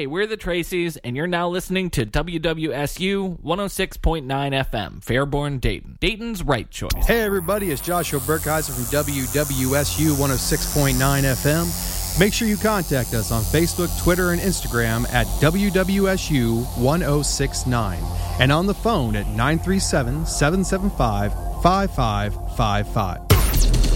Hey, we're the Tracys, and you're now listening to WWSU 106.9 FM, Fairborn, Dayton. Dayton's right choice. Hey, everybody, it's Joshua Burkheiser from WWSU 106.9 FM. Make sure you contact us on Facebook, Twitter, and Instagram at WWSU 1069 and on the phone at 937-775-5555.